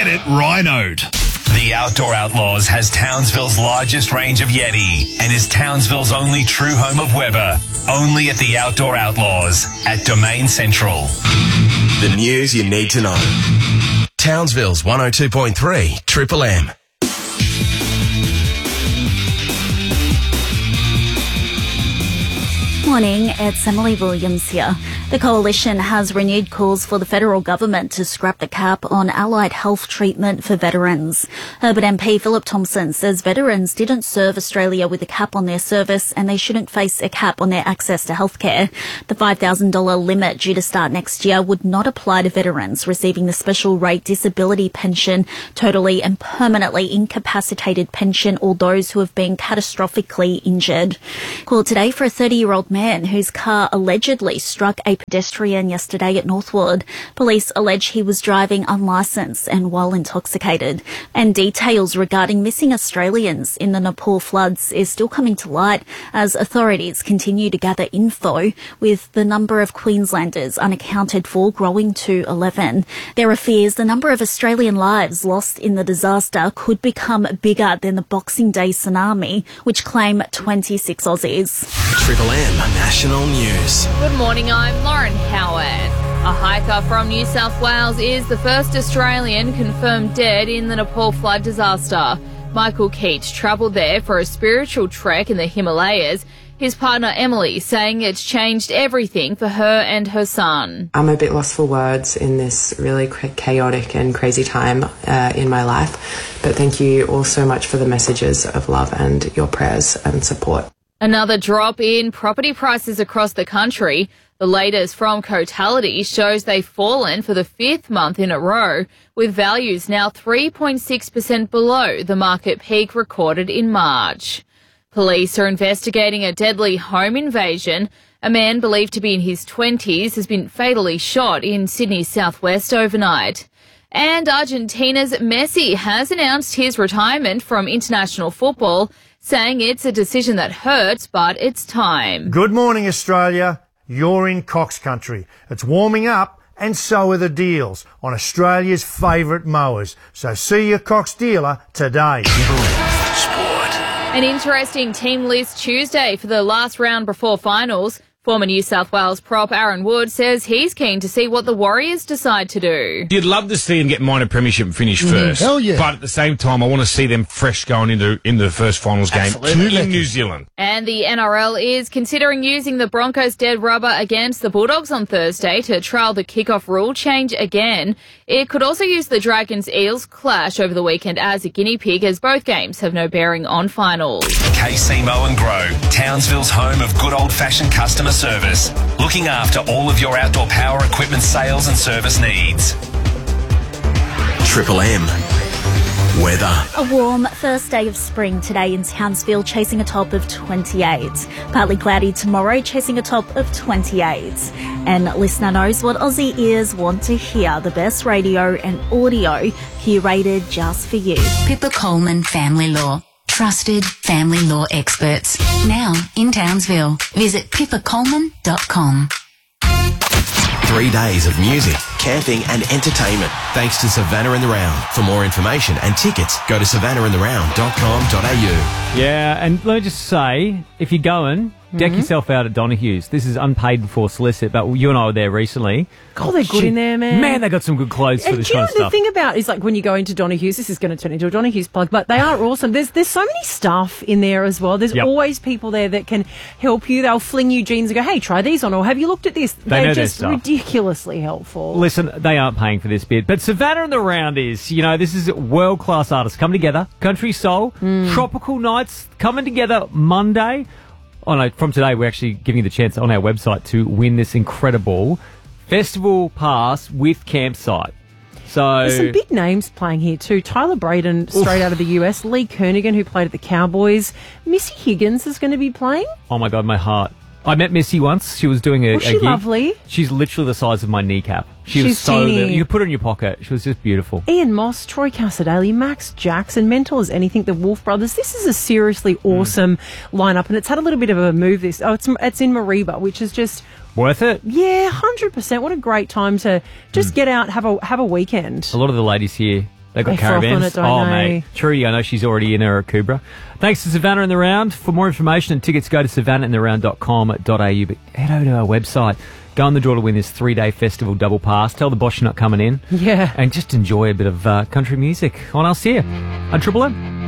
Get it rhinoed. The Outdoor Outlaws has Townsville's largest range of Yeti and is Townsville's only true home of Weber. Only at the Outdoor Outlaws at Domain Central. The news you need to know. Townsville's 102.3 Triple M. Morning, it's Emily Williams here. The Coalition has renewed calls for the federal government to scrap the cap on allied health treatment for veterans. Herbert MP Philip Thompson says veterans didn't serve Australia with a cap on their service and they shouldn't face a cap on their access to healthcare. The $5,000 limit due to start next year would not apply to veterans receiving the special rate disability pension, totally and permanently incapacitated pension, or those who have been catastrophically injured. Called today for a 30-year-old man whose car allegedly struck a pedestrian yesterday at Northwood. Police allege he was driving unlicensed and while intoxicated. And details regarding missing Australians in the Nepal floods is still coming to light as authorities continue to gather info, with the number of Queenslanders unaccounted for growing to 11. There are fears the number of Australian lives lost in the disaster could become bigger than the Boxing Day tsunami, which claim 26 Aussies. Triple M National News. Good morning, I'm Lauren Howard. A hiker from New South Wales is the first Australian confirmed dead in the Nepal flood disaster. Michael Keach travelled there for a spiritual trek in the Himalayas. His partner Emily saying it's changed everything for her and her son. I'm a bit lost for words in this really chaotic and crazy time in my life, but thank you all so much for the messages of love and your prayers and support. Another drop in property prices across the country. The latest from Cotality shows they've fallen for the fifth month in a row, with values now 3.6% below the market peak recorded in March. Police are investigating a deadly home invasion. A man believed to be in his 20s has been fatally shot in Sydney's southwest overnight. And Argentina's Messi has announced his retirement from international football, saying it's a decision that hurts, but it's time. Good morning, Australia. You're in Cox Country. It's warming up, and so are the deals on Australia's favourite mowers. So see your Cox dealer today. Sport. An interesting team list Tuesday for the last round before finals. Former New South Wales prop Aaron Wood says he's keen to see what the Warriors decide to do. You'd love to see them get minor premiership finish first. Hell yeah. But at the same time, I want to see them fresh going into the first finals game in New Zealand. And the NRL is considering using the Broncos' dead rubber against the Bulldogs on Thursday to trial the kickoff rule change again. It could also use the Dragons-Eels clash over the weekend as a guinea pig, as both games have no bearing on finals. KC Mow and Grow, Townsville's home of good old-fashioned customer service, looking after all of your outdoor power equipment sales and service needs. Triple M weather. A warm first day of spring today in Townsville, chasing a top of 28. Partly cloudy tomorrow, chasing a top of 28. And listener knows what Aussie ears want to hear. The best radio and audio curated just for you. Pippa Coleman Family Law. Trusted family law experts. Now in Townsville. Visit pippacoleman.com. 3 days of music, camping and entertainment thanks to Savannah and the Round. For more information and tickets, go to savannahandtheround.com.au. Yeah, and let me just say, if you're going, deck yourself out at Donohue's. This is unpaid for solicit, but you and I were there recently. God, they're good in there, man. Man, they got some good clothes for this kind of Do you know stuff. the thing about is, like, when you go into Donohue's, this is going to turn into a Donohue's plug, but they are awesome. There's so many stuff in there as well. There's always people there that can help you. They'll fling you jeans and go, hey, try these on, or have you looked at this? They know their just stuff. ridiculously helpful. Listen, they aren't paying for this bit, but Savannah and the Round is, this is world-class artists coming together. Country soul, tropical nights coming together Monday. Oh no, from today we're actually giving you the chance on our website to win this incredible festival pass with campsite. So There's some big names playing here too. Tyler Braden, straight out of the US. Lee Kernigan, who played at the Cowboys. Missy Higgins is going to be playing. Oh my God, my heart. I met Missy once. She was doing a she gig. Lovely? She's literally the size of my kneecap. She was She's so teeny. little. You could put her in your pocket. She was just beautiful. Ian Moss, Troy Cassadaly, Max Jackson, Mental as Anything, the Wolf Brothers. This is a seriously awesome lineup, and it's had a little bit of a move. It's in Mariba, which is just Worth it? Yeah, 100%. What a great time to just get out, have a weekend. A lot of the ladies here They've got They froth on caravans. it, don't they? Mate. Trudy, I know she's already in her Cobra. Thanks to Savannah in the Round. For more information and tickets, go to savannahintheround.com.au. But head over to our website. Go on the draw to win this 3-day festival double pass. Tell the boss you're not coming in. Yeah. And just enjoy a bit of country music. And I'll see you on Triple M.